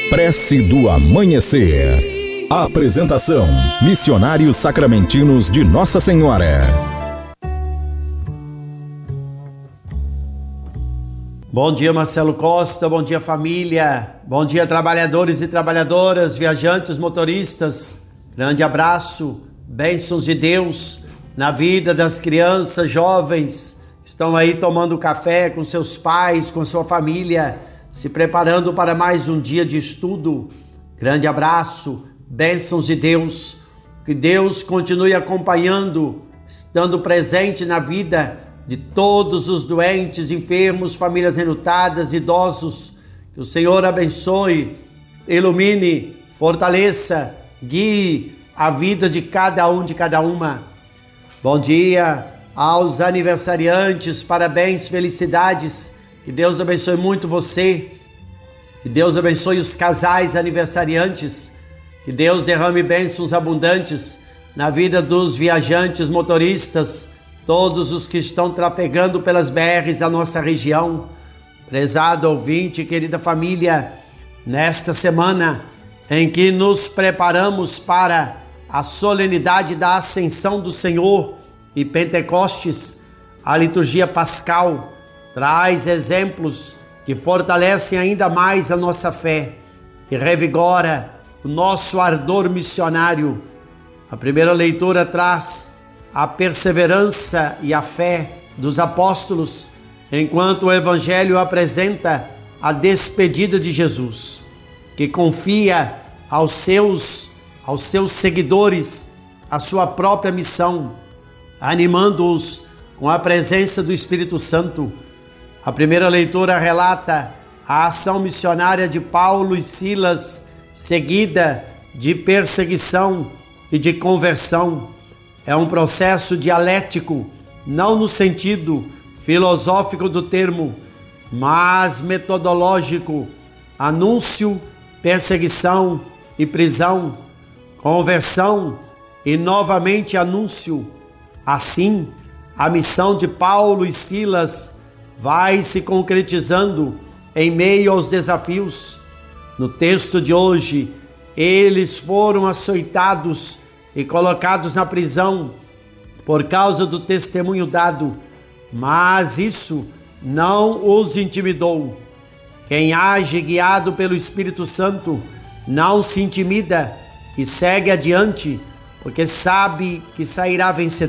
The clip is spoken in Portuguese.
Prece do Amanhecer. Apresentação: Missionários Sacramentinos de Nossa Senhora. Bom dia, Marcelo Costa, bom dia, família, bom dia, trabalhadores e trabalhadoras, viajantes, motoristas. Grande abraço, bênçãos de Deus na vida das crianças, jovens que estão aí tomando café com seus pais, com sua família, se preparando para mais um dia de estudo. Grande abraço, bênçãos de Deus, que Deus continue acompanhando, estando presente na vida de todos os doentes, enfermos, famílias enlutadas, idosos. Que o Senhor abençoe, ilumine, fortaleça, guie a vida de cada um, de cada uma. Bom dia aos aniversariantes, parabéns, felicidades. Que Deus abençoe muito você. Que Deus abençoe os casais aniversariantes. Que Deus derrame bênçãos abundantes na vida dos viajantes, motoristas, todos os que estão trafegando pelas BRs da nossa região. Prezado ouvinte, querida família, nesta semana em que nos preparamos para a solenidade da Ascensão do Senhor e Pentecostes, a liturgia pascal traz exemplos que fortalecem ainda mais a nossa fé e revigora o nosso ardor missionário. A primeira leitura traz a perseverança e a fé dos apóstolos, enquanto o Evangelho apresenta a despedida de Jesus, que confia aos seus seguidores a sua própria missão, animando-os com a presença do Espírito Santo. A primeira leitura relata a ação missionária de Paulo e Silas, seguida de perseguição e de conversão. É um processo dialético, não no sentido filosófico do termo, mas metodológico. Anúncio, perseguição e prisão, conversão e novamente anúncio. Assim, a missão de Paulo e Silas vai se concretizando em meio aos desafios. No texto de hoje, eles foram açoitados e colocados na prisão por causa do testemunho dado, mas isso não os intimidou. Quem age guiado pelo Espírito Santo não se intimida e segue adiante, porque sabe que sairá vencedor.